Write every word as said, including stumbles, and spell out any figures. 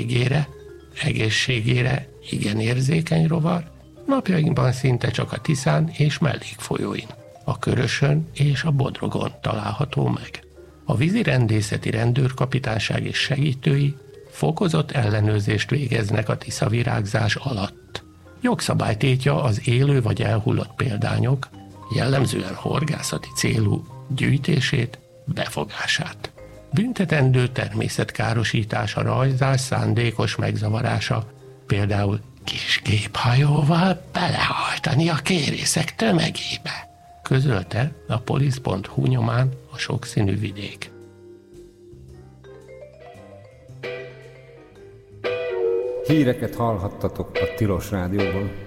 égére, egészségére igen érzékeny rovar, napjainkban szinte csak a Tiszán és mellékfolyóin, a Körösön és a Bodrogon található meg. A vízirendészeti rendőrkapitányság és segítői fokozott ellenőrzést végeznek a tiszavirágzás alatt. Jogszabály tiltja az élő vagy elhullott példányok, jellemzően horgászati célú gyűjtését, befogását. Büntetendő természetkárosítás a rajzás szándékos megzavarása, például kis géphajóval belehajtani a kérészek tömegébe, közölte a polisz pont hu nyomán a sokszínű vidék. Híreket hallhattatok a Tilos Rádióban.